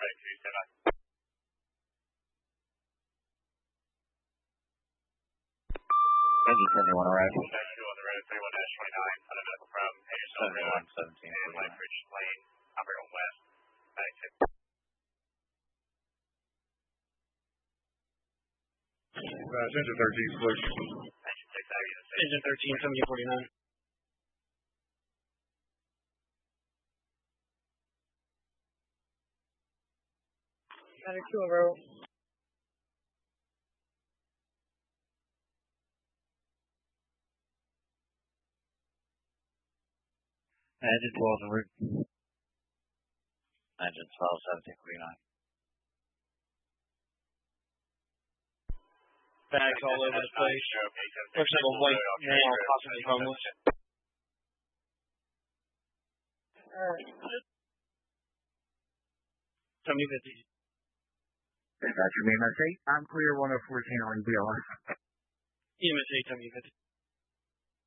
Engine 71 arrived. 71, 17, engine 13, switch. Engine 13, 7049. Medic 2 over. Engine 12 en route. Engine 12, 1749. Bags all over the place. Looks like a white male, possibly homeless. Alright. 7050. Dispatcher, EMS 8. I'm clear 104 channeling BLS. EMS 8, 7050.